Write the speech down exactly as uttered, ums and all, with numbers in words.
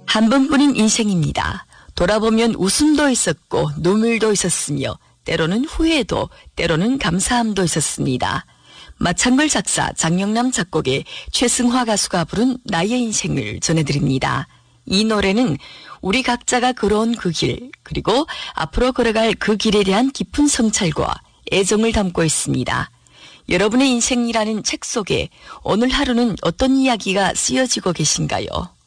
한 번뿐인 인생입니다. 돌아보면 웃음도 있었고 눈물도 있었으며 때로는 후회도 때로는 감사함도 있었습니다. 마창걸 작사 장영남 작곡의 최승화 가수가 부른 나의 인생을 전해드립니다. 이 노래는 우리 각자가 걸어온 그 길 그리고 앞으로 걸어갈 그 길에 대한 깊은 성찰과 애정을 담고 있습니다. 여러분의 인생이라는 책 속에 오늘 하루는 어떤 이야기가 쓰여지고 계신가요?